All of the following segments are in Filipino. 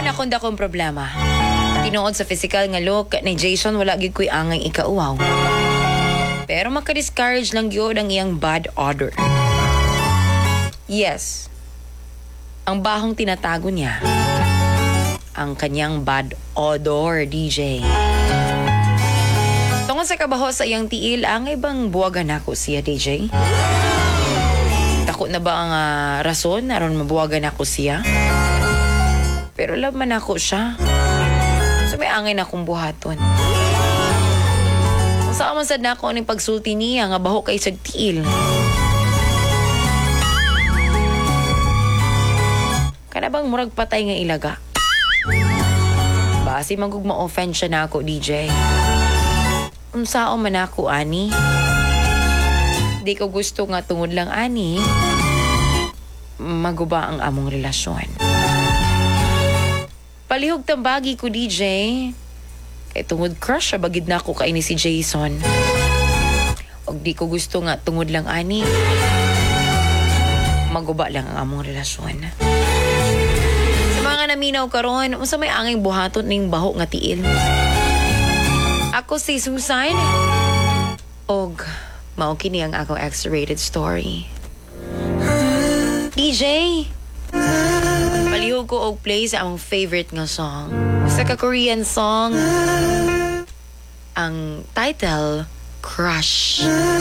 na akong dakong problema. Tinuod sa physical nga look ni Jason, wala gid ko'y angay ikauwaw. Pero maka-discourage lang yun ang iyang bad odor. Yes, ang bahong tinatago niya, ang kanyang bad odor, DJ. Tungkol sa kabaho sa iyang tiil, ang ibang buwagan ako siya, DJ. Tako na ba ang rason aron mabuwagan ako siya? Pero love man ako siya. So may angin akong buhaton. Saan man sad na ako ang pagsulti niya nga baho kay sag tiil. Kana bang murag patay nga ilaga? Basi magugma offense siya na ako, DJ. Unsao man ako, ani? Di ko gusto nga tungod lang, ani. Maguba ang among relasyon. Palihog tambagi ko, DJ. Kay tungod crush siya, bagid na ako kaini si Jason. Og di ko gusto nga tungod lang, ani. Maguba lang ang among relasyon. Sa mga naminaw karon, unsa may anging buhaton ning baho nga tiil. Ako si Susan. Og mao kini ang ako X-rated story. DJ, palihog ko og play sa among favorite nga song. Sa ka-Korean song, ang title, Crush.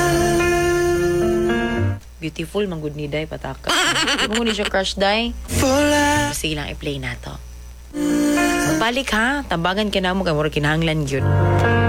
Beautiful, manggod ni Day, pataka. Kung ni siya crush, Day, sige lang, i-play na to. Balik ha, tambangan ka na mo, kamura kinahanglan yun.